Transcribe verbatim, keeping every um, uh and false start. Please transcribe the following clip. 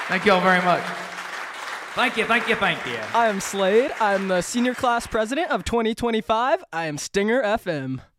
Thank you all very much. Thank you, thank you, thank you. I am Slade. I'm the senior class president of twenty twenty-five. I am Stinger F M.